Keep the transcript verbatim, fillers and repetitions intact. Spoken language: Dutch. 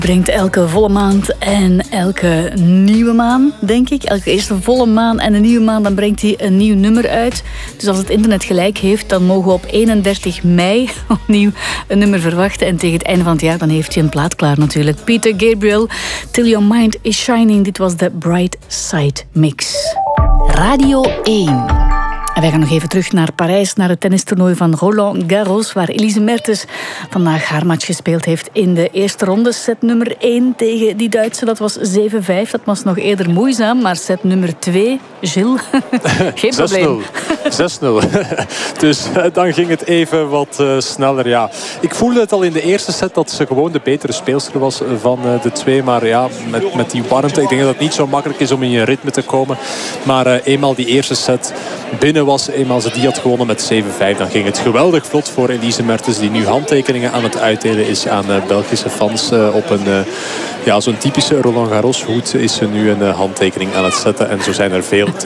Brengt elke volle maand en elke nieuwe maan, denk ik. Elke eerste volle maan en een nieuwe maan, dan brengt hij een nieuw nummer uit. Dus als het internet gelijk heeft, dan mogen we op eenendertig mei opnieuw een nummer verwachten. En tegen het einde van het jaar, dan heeft hij een plaat klaar natuurlijk. Peter Gabriel, Till Your Mind is Shining. Dit was de Bright Side Mix. Radio één. En wij gaan nog even terug naar Parijs, naar het tennistoernooi van Roland Garros, waar Elise Mertens vandaag haar match gespeeld heeft in de eerste ronde. Set nummer één tegen die Duitse, dat was zeven vijf. Dat was nog eerder moeizaam, maar set nummer twee, Gilles, geen probleem. zes nul. Dus uh, dan ging het even wat uh, sneller. Ja. Ik voelde het al in de eerste set dat ze gewoon de betere speelster was van uh, de twee. Maar ja, met, met die warmte, ik denk dat het niet zo makkelijk is om in je ritme te komen. Maar uh, eenmaal die eerste set binnen was, eenmaal ze die had gewonnen met zeven vijf, dan ging het geweldig vlot voor Elise Mertens, die nu handtekeningen aan het uitdelen is aan uh, Belgische fans. Uh, op een, uh, ja, zo'n typische Roland Garros hoed is ze nu een uh, handtekening aan het zetten. En zo zijn er veel.